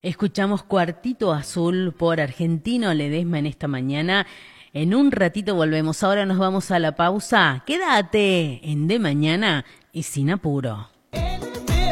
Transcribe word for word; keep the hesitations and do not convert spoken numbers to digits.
Escuchamos Cuartito Azul por Argentino Ledesma en esta mañana. En un ratito volvemos. Ahora nos vamos a la pausa. Quédate en De Mañana y Sin Apuro.